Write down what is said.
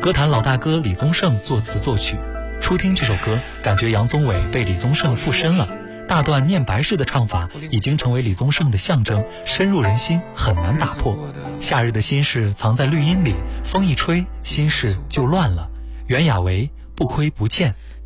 歌坛老大哥李宗盛作词作曲。初听这首歌，感觉杨宗纬被李宗盛附身了，大段念白式的唱法已经成为李宗盛的象征，深入人心，很难打破。夏日的心事藏在绿荫里，风一吹，心事就乱了。袁娅维，不亏不欠。